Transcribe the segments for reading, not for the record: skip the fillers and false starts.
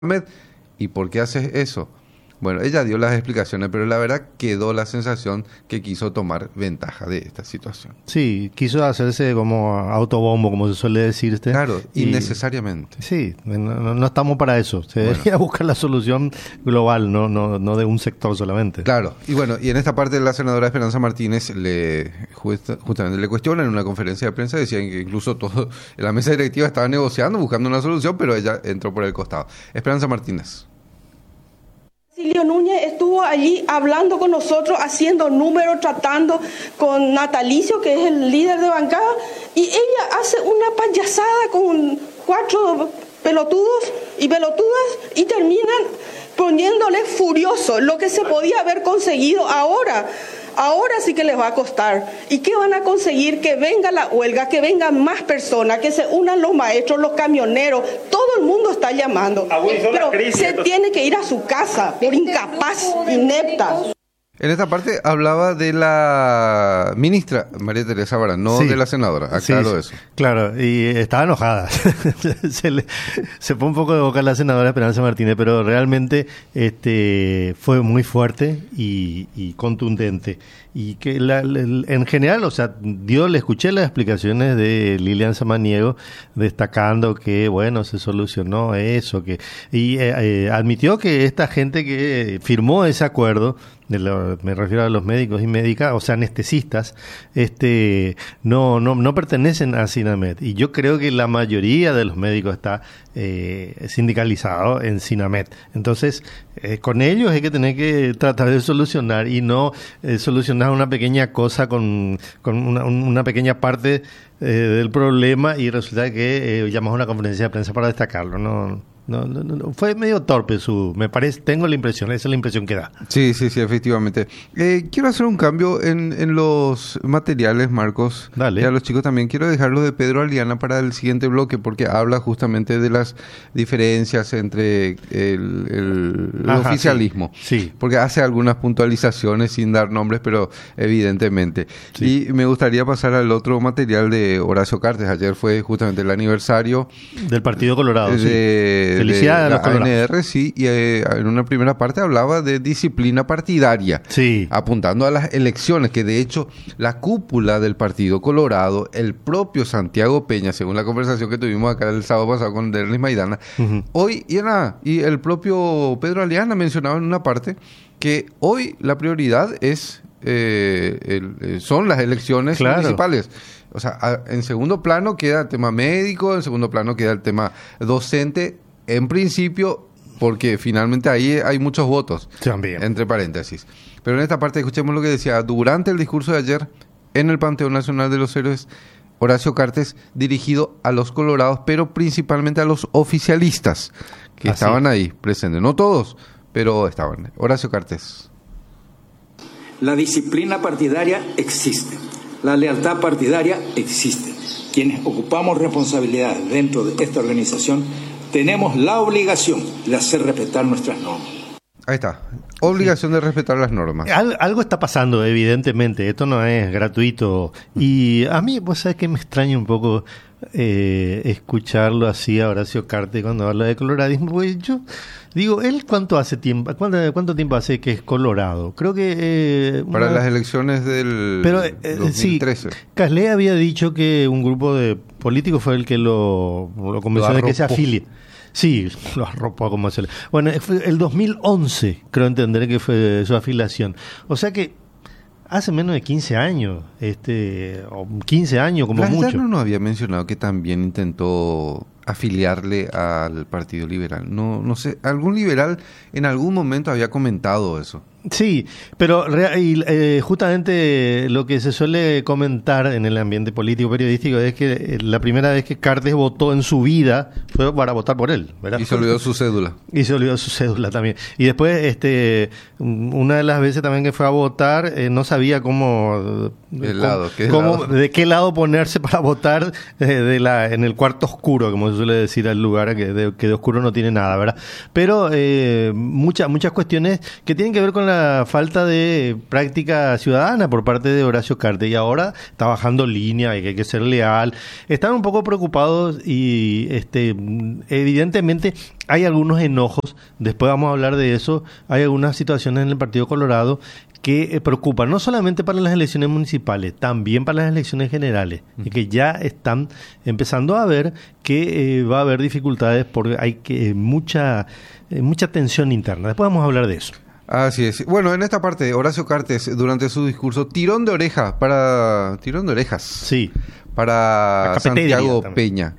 Ahmed, ¿y por qué haces eso? Bueno, ella dio las explicaciones, pero la verdad quedó la sensación que quiso tomar ventaja de esta situación. Sí, quiso hacerse como autobombo, como se suele decir. Claro, innecesariamente. Sí, no estamos para eso. Se debería buscar la solución global, no de un sector solamente. Claro, y bueno, y en esta parte la senadora Esperanza Martínez justamente le cuestionan en una conferencia de prensa, decían que incluso todo en la mesa directiva estaba negociando, buscando una solución, pero ella entró por el costado. Esperanza Martínez. Cecilio Núñez estuvo allí hablando con nosotros, haciendo números, tratando con Natalicio, que es el líder de bancada, y ella hace una payasada con 4 pelotudos y pelotudas y terminan poniéndole furioso lo que se podía haber conseguido ahora. Ahora sí que les va a costar. ¿Y qué van a conseguir? Que venga la huelga, que vengan más personas, que se unan los maestros, los camioneros. Todo el mundo está llamando. Pero se tiene que ir a su casa por incapaz, inepta. En esta parte hablaba de la ministra María Teresa Barán, no de la senadora. Aclaro eso. Claro, y estaba enojada. se fue un poco de boca la senadora Esperanza Martínez, pero realmente fue muy fuerte y contundente. Y que en general, o sea, le escuché las explicaciones de Lilian Samaniego destacando que, bueno, se solucionó eso, y admitió que esta gente que firmó ese acuerdo, me refiero a los médicos y médicas, o sea, anestesistas, no pertenecen a Sinamed. Y yo creo que la mayoría de los médicos está sindicalizado en Sinamed. Entonces, con ellos hay que tener que tratar de solucionar y no solucionar una pequeña cosa con una pequeña parte del problema y resulta que llamamos a una conferencia de prensa para destacarlo. No, fue medio torpe me parece, tengo la impresión, esa es la impresión que da. Sí, efectivamente. Quiero hacer un cambio en los materiales, Marcos. Dale. Y a los chicos también quiero dejarlo de Pedro Aliana para el siguiente bloque, porque habla justamente de las diferencias entre el oficialismo. Sí. Porque hace algunas puntualizaciones sin dar nombres, pero evidentemente. Sí. Y me gustaría pasar al otro material de Horacio Cartes. Ayer fue justamente el aniversario del Partido Colorado. Felicidades a los ANR, sí, y en una primera parte hablaba de disciplina partidaria, apuntando a las elecciones, que de hecho la cúpula del Partido Colorado, el propio Santiago Peña, según la conversación que tuvimos acá el sábado pasado con Derlis Maidana, hoy, y el propio Pedro Aliana mencionaba en una parte que hoy la prioridad es son las elecciones municipales. O sea, en segundo plano queda el tema médico, en segundo plano queda el tema docente, en principio, porque finalmente ahí hay muchos votos, también, entre paréntesis. Pero en esta parte escuchemos lo que decía durante el discurso de ayer en el Panteón Nacional de los Héroes, Horacio Cartes, dirigido a los colorados, pero principalmente a los oficialistas que estaban ahí presentes. No todos, pero estaban. Horacio Cartes. La disciplina partidaria existe. La lealtad partidaria existe. Quienes ocupamos responsabilidad dentro de esta organización tenemos la obligación de hacer respetar nuestras normas. Ahí está. Obligación de respetar las normas. Algo está pasando, evidentemente. Esto no es gratuito. Y a mí, pues, ¿sabes qué? Me extraña un poco escucharlo así a Horacio Cartes cuando habla de coloradismo. Pues yo digo, ¿él cuánto tiempo hace que es colorado? Creo que... para las elecciones del 2013. Sí, Caslé había dicho que un grupo de políticos fue el que lo convenció de que se afilie. Sí, lo arropó como se le... Bueno, fue el 2011, creo entender que fue su afiliación. O sea que hace menos de 15 años, o 15 años como mucho. ¿No había mencionado que también intentó afiliarle al Partido Liberal? No sé, algún liberal en algún momento había comentado eso. Sí, pero justamente lo que se suele comentar en el ambiente político periodístico es que la primera vez que Cartes votó en su vida fue para votar por él, ¿verdad? Y se olvidó su cédula. Y se olvidó su cédula también. Y después, una de las veces también que fue a votar, no sabía de qué lado ponerse para votar en el cuarto oscuro, como se suele decir al lugar, que de oscuro no tiene nada, ¿verdad? Pero muchas cuestiones que tienen que ver con la falta de práctica ciudadana por parte de Horacio Cartes, y ahora está bajando línea y que hay que ser leal. Están un poco preocupados y evidentemente hay algunos enojos, después vamos a hablar de eso, hay algunas situaciones en el Partido Colorado que preocupan, no solamente para las elecciones municipales, también para las elecciones generales, y que ya están empezando a ver que va a haber dificultades porque hay mucha tensión interna. Después vamos a hablar de eso. Así es. Bueno, en esta parte, Horacio Cartes, durante su discurso, tirón de orejas sí, para Santiago Peña.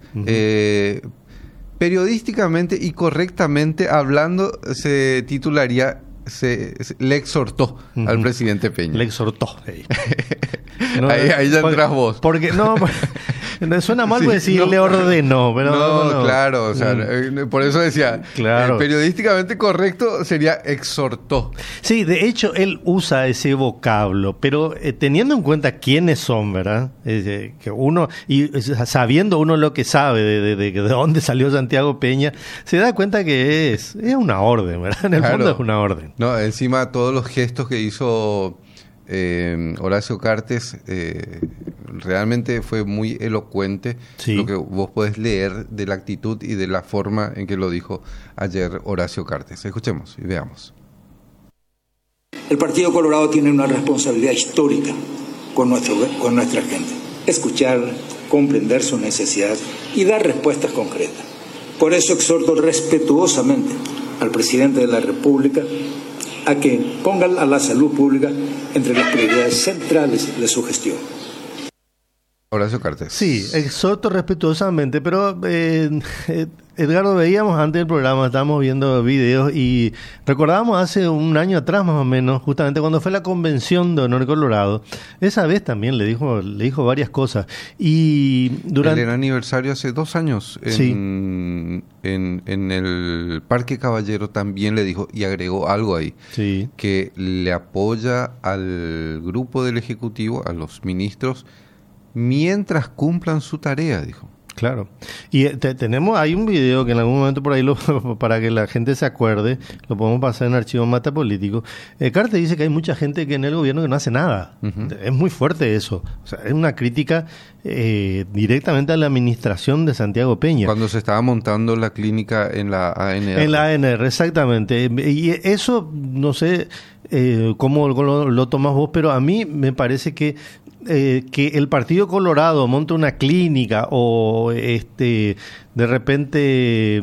Periodísticamente y correctamente hablando, se titularía le exhortó al presidente Peña. Le exhortó. No, ahí ya entras vos. Porque no, suena mal, sí, porque sí, le ordenó. Pero no, claro, o sea, por eso decía, claro. Periodísticamente correcto sería exhortó. Sí, de hecho, él usa ese vocablo, pero teniendo en cuenta quiénes son, ¿verdad? Que uno, y sabiendo uno lo que sabe de dónde salió Santiago Peña, se da cuenta que es una orden, ¿verdad? En el fondo es una orden. No, encima todos los gestos que hizo Horacio Cartes realmente fue muy elocuente, sí. Lo que vos podés leer de la actitud y de la forma en que lo dijo ayer Horacio Cartes. Escuchemos y veamos. El Partido Colorado tiene una responsabilidad histórica con nuestra gente. Escuchar, comprender sus necesidades y dar respuestas concretas. Por eso exhorto respetuosamente al presidente de la República a que pongan a la salud pública entre las prioridades centrales de su gestión. Horacio Cartes. Sí, exhorto respetuosamente, pero Edgardo, veíamos antes del programa, estábamos viendo videos y recordábamos hace un año atrás más o menos, justamente cuando fue la convención de Honor Colorado, esa vez también le dijo varias cosas. Y durante el aniversario hace 2 años en el Parque Caballero también le dijo y agregó algo ahí, sí, que le apoya al grupo del Ejecutivo, a los ministros, mientras cumplan su tarea, dijo. Claro. Y hay un video que en algún momento por ahí, para que la gente se acuerde, lo podemos pasar en Archivo Mata Político. Cartes dice que hay mucha gente que en el gobierno que no hace nada. Uh-huh. Es muy fuerte eso. O sea, es una crítica directamente a la administración de Santiago Peña. Cuando se estaba montando la clínica en la ANR. En la ANR, exactamente. Y eso, no sé cómo lo tomas vos, pero a mí me parece que el Partido Colorado monte una clínica o de repente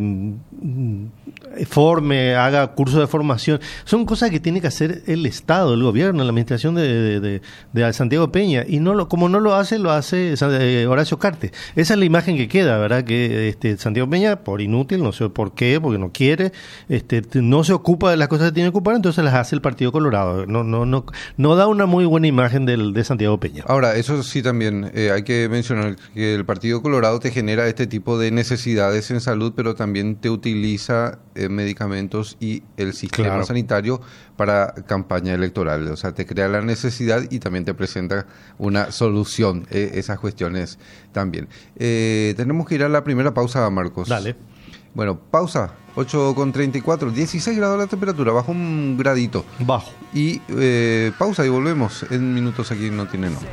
haga cursos de formación, son cosas que tiene que hacer el Estado, el gobierno, la administración de Santiago Peña, y como no lo hace Horacio Cartes. Esa es la imagen que queda, ¿verdad? Que Santiago Peña, por inútil, no sé por qué, porque no quiere, no se ocupa de las cosas que tiene que ocupar, entonces las hace el Partido Colorado. No da una muy buena imagen de Santiago Peña. Ahora, eso sí también hay que mencionar que el Partido Colorado te genera este tipo de necesidades en salud, pero también te utiliza medicamentos y el sistema, claro, sanitario para campaña electoral. O sea, te crea la necesidad y también te presenta una solución, esas cuestiones también. Tenemos que ir a la primera pausa, Marcos. Dale. Bueno, pausa, 8:34, 16 grados la temperatura, bajo un gradito. Bajo. Y pausa y volvemos en minutos aquí en No Tiene Nombre.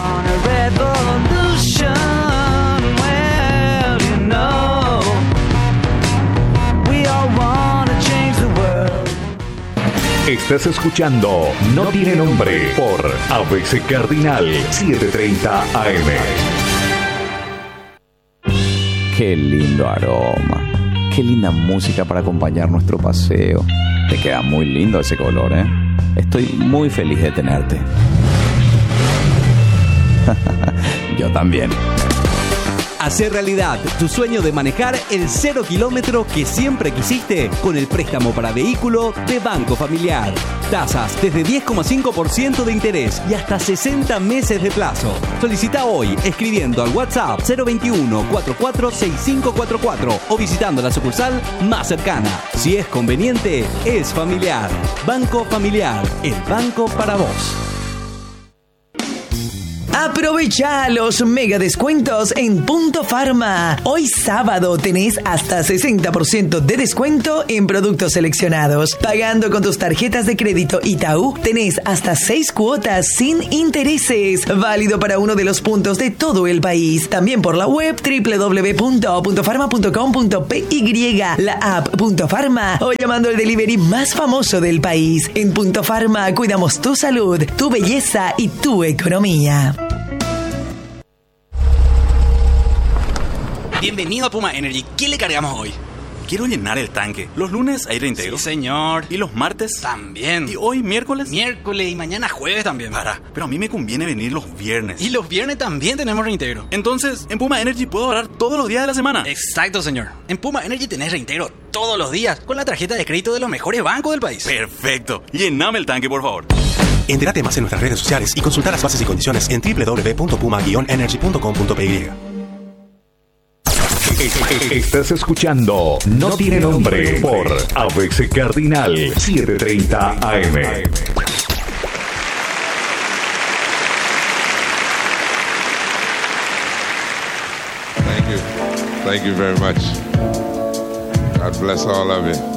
Estás escuchando No Tiene Nombre por ABC Cardinal 730 AM. Qué lindo aroma. Qué linda música para acompañar nuestro paseo. Te queda muy lindo ese color, ¿eh? Estoy muy feliz de tenerte. Yo también. Hacer realidad tu sueño de manejar el 0 kilómetro que siempre quisiste con el préstamo para vehículo de Banco Familiar. Tasas desde 10,5% de interés y hasta 60 meses de plazo. Solicita hoy escribiendo al WhatsApp 021 44 6544 o visitando la sucursal más cercana. Si es conveniente, es familiar. Banco Familiar, el banco para vos. Aprovecha los mega descuentos en Punto Pharma. Hoy sábado tenés hasta 60% de descuento en productos seleccionados. Pagando con tus tarjetas de crédito Itaú, tenés hasta 6 cuotas sin intereses. Válido para uno de los puntos de todo el país. También por la web www.puntofarma.com.py, la app Punto Pharma o llamando al delivery más famoso del país. En Punto Pharma cuidamos tu salud, tu belleza y tu economía. Bienvenido a Puma Energy. ¿Qué le cargamos hoy? Quiero llenar el tanque. Los lunes hay reintegro. Sí, señor. ¿Y los martes? También. ¿Y hoy miércoles? Miércoles y mañana jueves también. Pero a mí me conviene venir los viernes. Y los viernes también tenemos reintegro. Entonces, en Puma Energy puedo ahorrar todos los días de la semana. Exacto, señor. En Puma Energy tenés reintegro todos los días con la tarjeta de crédito de los mejores bancos del país. Perfecto. Llename el tanque, por favor. Entérate más en nuestras redes sociales y consulta las bases y condiciones en www.puma-energy.com.py. Estás escuchando No Tiene Nombre por ABC Cardinal 730 AM. Thank you very much. God bless all of you.